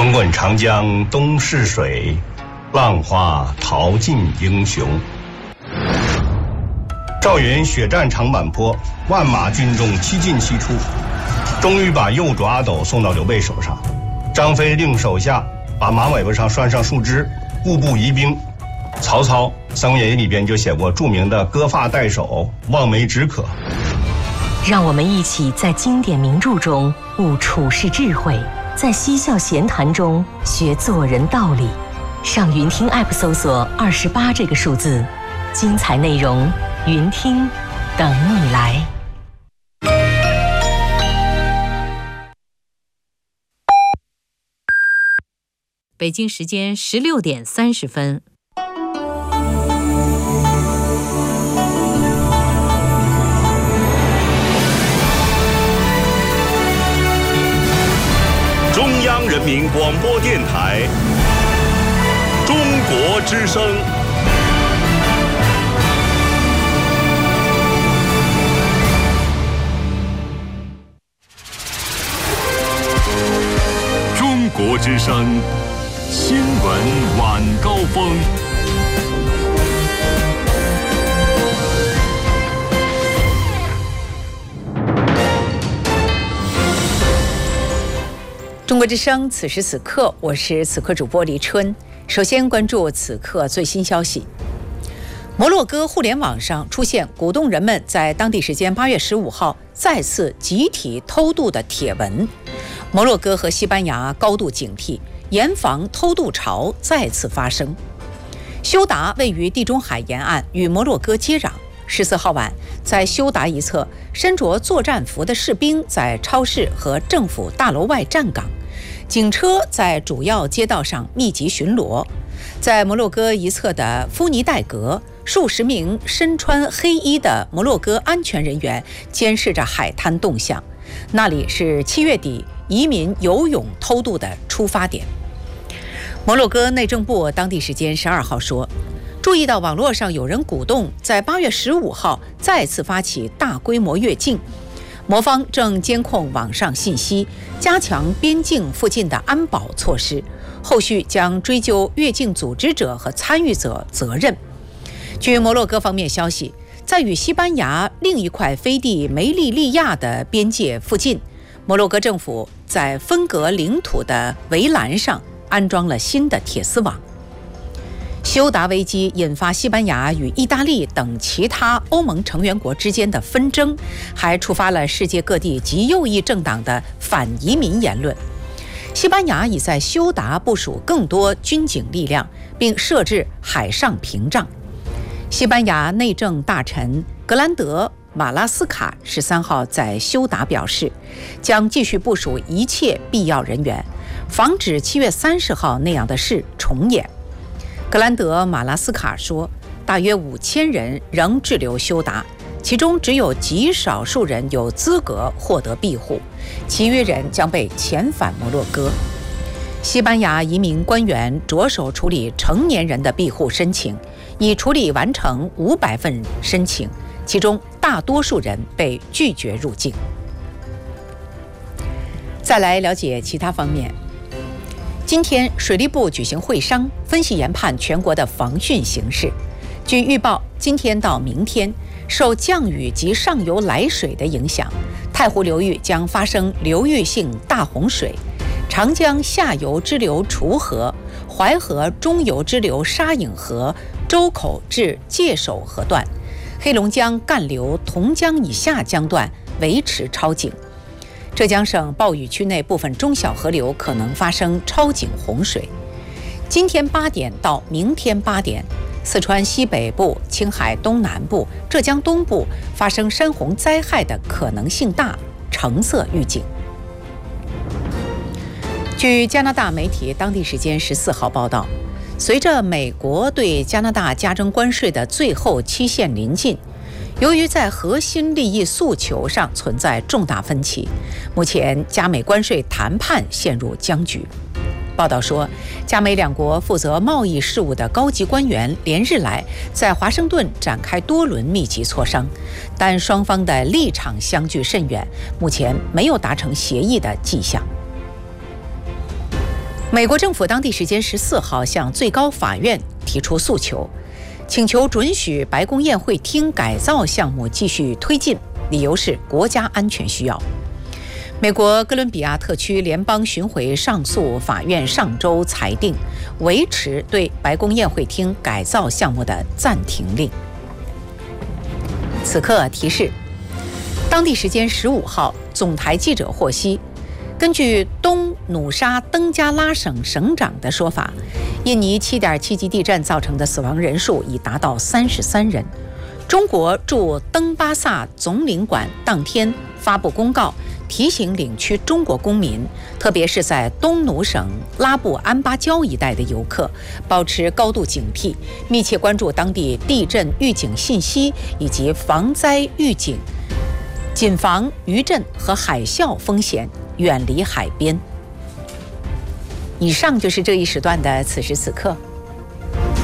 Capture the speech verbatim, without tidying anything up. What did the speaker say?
滚滚长江东逝水，浪花淘尽英雄。赵云血战长坂坡，万马军中七进七出，终于把右主阿斗送到刘备手上。张飞令手下把马尾巴上拴上树枝，固步疑兵。曹操《三国演义》里边就写过著名的割发代首，望梅止渴。 让我们一起在经典名著中悟处世智慧，在嬉笑闲谈中学做人道理。上云听 App 搜索二十八这个数字，精彩内容云听等你来。 北京时间十六点三十分。 中央人民广播电台中国之声。中国之声新闻晚高峰。 中国之声，此时此刻，我是此刻主播黎春。首先关注此刻最新消息。摩洛哥互联网上出现鼓动人们在当地时间八月十五号再次集体偷渡的帖文。摩洛哥和西班牙高度警惕，严防偷渡潮再次发生。休达位于地中海沿岸，与摩洛哥接壤。十四号晚，在休达一侧，身着作战服的士兵在超市和政府大楼外站岗，警车在主要街道上密集巡逻。在摩洛哥一侧的夫尼代格，数十名身穿黑衣的摩洛哥安全人员监视着海滩动向，那里是七月底移民游泳偷渡的出发点。摩洛哥内政部当地时间十二号说，注意到网络上有人鼓动在八月十五号再次发起大规模越境，摩方正监控网上信息，加强边境附近的安保措施，后续将追究越境组织者和参与者责任。据摩洛哥方面消息，在与西班牙另一块飞地梅利利亚的边界附近，摩洛哥政府在分隔领土的围栏上安装了新的铁丝网。休达危机引发西班牙与意大利等其他欧盟成员国之间的纷争，还触发了世界各地极右翼政党的反移民言论。西班牙已在休达部署更多军警力量，并设置海上屏障。西班牙内政大臣格兰德马拉斯卡十三号在休达表示，将继续部署一切必要人员，防止七月三十号那样的事重演。格兰德马拉斯卡说，大约五千人仍滞留休达，其中只有极少数人有资格获得庇护，其余人将被遣返摩洛哥。西班牙移民官员着手处理成年人的庇护申请，已处理完成五百份申请，其中大多数人被拒绝入境。再来了解其他方面。今天水利部举行会商，分析研判全国的防汛形势。据预报，今天到明天，受降雨及上游来水的影响，太湖流域将发生流域性大洪水，长江下游支流楚河、淮河中游支流沙隐河、周口至界首河段、黑龙江干流同江以下江段维持超警。浙江省暴雨区内部分中小河流可能发生超警洪水。今天八点到明天八点，四川西北部、青海东南部、浙江东部发生山洪灾害的可能性大，橙色预警。据加拿大媒体当地时间十四号报道，随着美国对加拿大加征关税的最后期限临近，由于在核心利益诉求上存在重大分歧，目前加美关税谈判陷入僵局。报道说，加美两国负责贸易事务的高级官员连日来在华盛顿展开多轮密集磋商，但双方的立场相距甚远，目前没有达成协议的迹象。 美国政府当地时间十四号向最高法院提出诉求，请求准许白宫宴会厅改造项目继续推进，理由是国家安全需要。美国哥伦比亚特区联邦巡回上诉法院上周裁定，维持对白宫宴会厅改造项目的暂停令。此刻提示，当地时间十五号，总台记者获悉，根据东努沙登加拉省省长的说法，印尼 七点七 级地震造成的死亡人数已达到三十三人。中国驻登巴萨总领馆当天发布公告，提醒领区中国公民，特别是在东努省拉布安巴礁一带的游客，保持高度警惕，密切关注当地地震预警信息以及防灾预警，谨防余震和海啸风险，远离海边。以上就是这一时段的此时此刻。